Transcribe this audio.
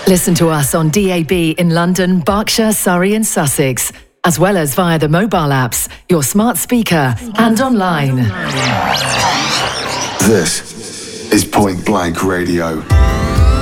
Listen to us on DAB in London, Berkshire, Surrey and Sussex, as well as via the mobile apps, your smart speaker and online. This is Point Blank Radio.